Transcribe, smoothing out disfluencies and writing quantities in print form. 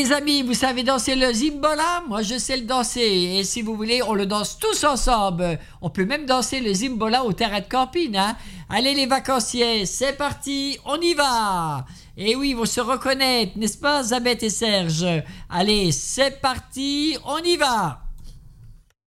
les amis, vous savez danser le Zimbola? Moi, je sais le danser. Et si vous voulez, on le danse tous ensemble. On peut même danser le Zimbola au terrain de camping, hein? Allez, les vacanciers, c'est parti, on y va! Et oui, ils vont se reconnaître, n'est-ce pas, Zabeth et Serge? Allez, c'est parti, on y va!